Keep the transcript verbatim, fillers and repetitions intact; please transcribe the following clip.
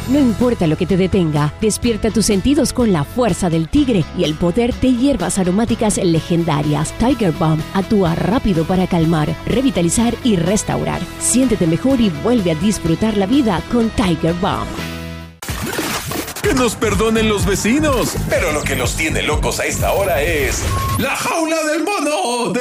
No importa lo que te detenga, despierta tus sentidos con la fuerza del tigre y el poder de hierbas aromáticas legendarias. Tiger Balm actúa rápido para calmar, revitalizar y restaurar. Siéntete mejor y vuelve a disfrutar la vida con Tiger Balm. Que nos perdonen los vecinos, pero lo que los tiene locos a esta hora es La Jaula del Mono.